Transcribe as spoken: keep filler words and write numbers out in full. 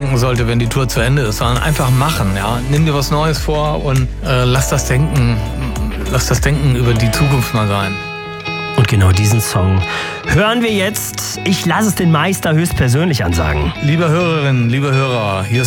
denken sollte, wenn die Tour zu Ende ist, sondern einfach machen. Ja? Nimm dir was Neues vor und äh, lass das Denken, lass das Denken über die Zukunft mal sein. Und genau diesen Song hören wir jetzt. Ich lasse es den Meister höchstpersönlich ansagen. Liebe Hörerinnen, liebe Hörer, hier ist